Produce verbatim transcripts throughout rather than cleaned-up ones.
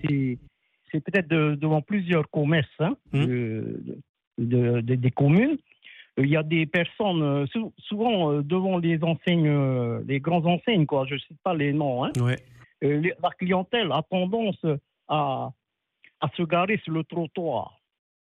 c'est, c'est peut-être de, devant plusieurs commerces hein, Mmh. de, de- de- des communes. Il y a des personnes, euh, sou- souvent euh, devant les enseignes, euh, les grandes enseignes, quoi, je ne cite pas les noms. Hein. Ouais. Euh, les- la clientèle a tendance à, à se garer sur le trottoir.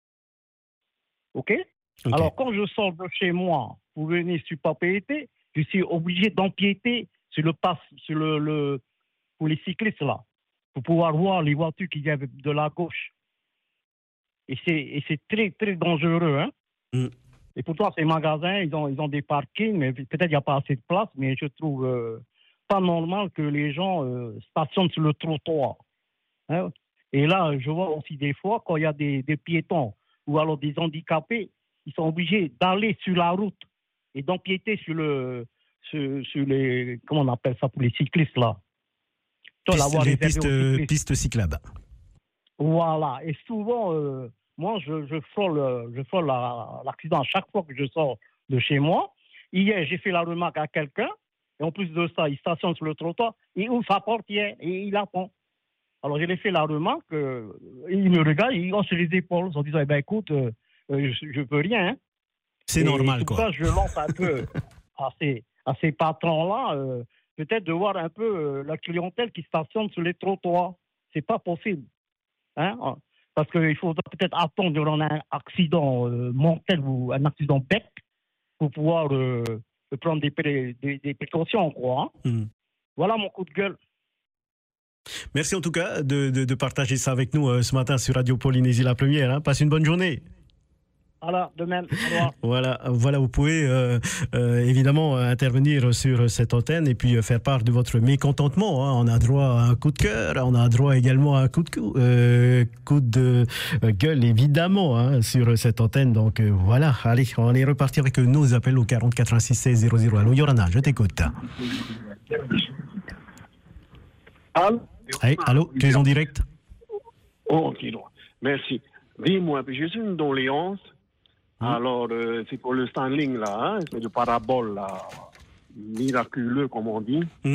OK? Ok. Alors, quand je sors de chez moi pour venir sur Papeete, je suis obligé d'empiéter sur le pass, sur le, le- pour les cyclistes là, pour pouvoir voir les voitures qui viennent de la gauche. Et c'est, et c'est très, très dangereux. Hein? Mm. Et pourtant, ces magasins, ils ont, ils ont des parkings, mais peut-être il n'y a pas assez de place, mais je trouve euh, pas normal que les gens euh, stationnent sur le trottoir. Hein? Et là, je vois aussi des fois, quand il y a des, des piétons ou alors des handicapés, ils sont obligés d'aller sur la route et d'empiéter sur le sur, sur les comment on appelle ça pour les cyclistes là. Tu vois, Piste- l'avoir les réservé pistes, aux euh, cyclistes. pistes cyclables. Voilà. Et souvent, euh, moi, je, je frôle, euh, je frôle la- l'accident à chaque fois que je sors de chez moi. Hier, j'ai fait la remarque à quelqu'un, et en plus de ça, il stationne sur le trottoir, il ouvre sa portière et il attend. Alors, je lui ai fait la remarque, euh, il me regarde, il hausse les épaules en disant, eh ben, écoute, euh, euh, je, je peux rien. Hein. C'est Et normal, c'est pour quoi. ça que je lance un peu à ces, à ces patrons-là, euh, peut-être de voir un peu euh, la clientèle qui stationne sur les trottoirs. C'est pas possible. Hein? Parce qu'il faudra peut-être attendre durant un accident euh, mortel ou un accident bête pour pouvoir euh, prendre des, pré- des, des précautions, quoi. Hein? Mm. Voilà mon coup de gueule. Merci en tout cas de, de, de partager ça avec nous euh, ce matin sur Radio Polynésie la première. Hein. Passe une bonne journée. Voilà, de même. Au revoir. Voilà, voilà, vous pouvez euh, euh, évidemment euh, intervenir sur cette antenne et puis euh, faire part de votre mécontentement. Hein. On a droit à un coup de cœur, on a droit également à un coup de, cou- euh, coup de euh, gueule, évidemment, hein, sur cette antenne. Donc euh, voilà, allez, on est reparti avec nos appels au quarante quatre-vingt-six seize zéro zéro. Allô, Yorana, je t'écoute. Allô? Hey, allô, tu es en direct? Oh, ok, non. Merci. Dis-moi, puis j'ai une doléance. Hein? Alors, euh, c'est pour le Starlink, là, hein, c'est le parabole, là, miraculeux, comme on dit. Mm.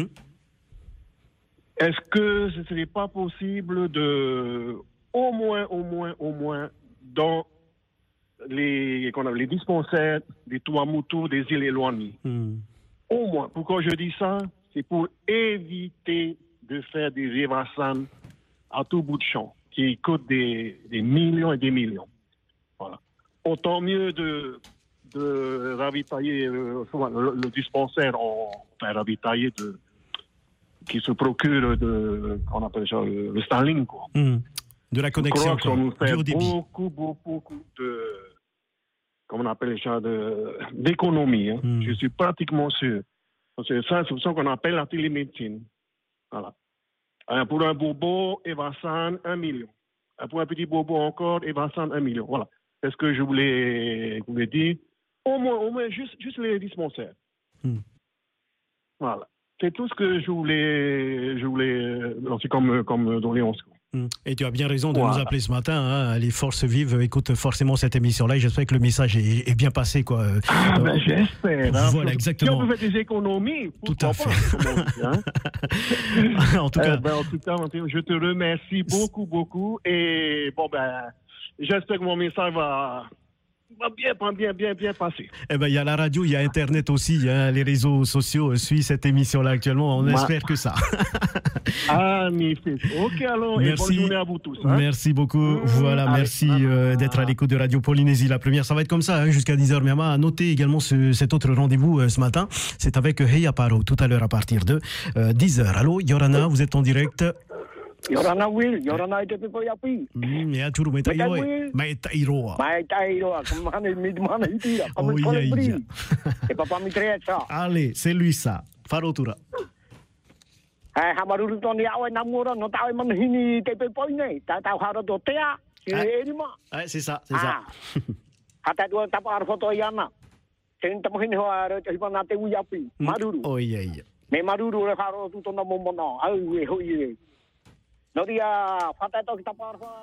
Est-ce que ce ne serait pas possible de, au moins, au moins, au moins, dans les, qu'on appelle les dispensaires des Tuamotu, des îles éloignées, Mm. au moins, pourquoi je dis ça? C'est pour éviter de faire des Vivasan à tout bout de champ, qui coûtent des, des millions et des millions. Voilà. Autant mieux de, de ravitailler euh, souvent, le, le dispensaire, en, enfin ravitailler de, qui se procure de, on appelle ça, le, le Starlink, quoi. Mm. De la Je connexion, crois que ça quoi. nous fait Du haut débit. beaucoup, beaucoup, beaucoup de, comment on appelle ça, de, d'économie. Hein. Mm. Je suis pratiquement sûr. C'est ça, c'est ça qu'on appelle la télémédecine. Voilà. Alors, pour un bobo, Evasan, un million. Alors, pour un petit bobo encore, Evasan, un million. Voilà. C'est ce que je voulais, je voulais dire. Au moins, au moins juste, juste les dispensaires. Mm. Voilà. C'est tout ce que je voulais, je voulais lancer comme, comme doléance. Mm. Et tu as bien raison de Voilà. nous appeler ce matin. Hein. Les forces vives écoutent forcément cette émission-là et j'espère que le message est, est bien passé, quoi. Ah, Euh, ben, j'espère. Hein. Voilà, Si exactement. on peut faire des économies, Tout à pourquoi fait. pas, comme on dit, hein. En tout Eh cas, ben, en tout cas, Mathieu, je te remercie beaucoup, beaucoup. Et bon, ben, j'espère que mon message va, va bien, bien, bien, bien passer. eh ben, il y a la radio, il y a Internet aussi, hein. Les réseaux sociaux euh, suivent cette émission-là actuellement. On Ma- espère que ça. Ah, magnifique. Ok, alors, et bonne journée à vous tous. Hein. Merci beaucoup. Mmh, Voilà, allez. merci euh, d'être à l'écoute de Radio Polynésie. La première, ça va être comme ça, hein, jusqu'à dix heures. Miama a noté également ce, cet autre rendez-vous euh, ce matin. C'est avec Heya Paro, tout à l'heure à partir de euh, dix heures. Allô, Yorana, vous êtes en direct. Yorana Will, Yorana ite pe poi api. Hmm, ya turu mai tai Mai tai roa. Will. Mai tai roa. Mai tai roa, kamane mid mana itira, Oh, kamane ia, kole bri. ia. E papa mi treta. Allez, c'est lui ça. Farotura. Hai hamaruru toni awe namura no tawe man hini te pe poi nei, ta ta haro do tea. Si Ah. erima. Ouais, c'est ça, c'est ça. Ah. Hata dua tapa ar foto yana. Sen tamo hini ho ar te hipana te uyapi. Maruru. Oh, ia, ia. Me maruru re haro tu tona momono. Au e ho ie. No dia fata to kita par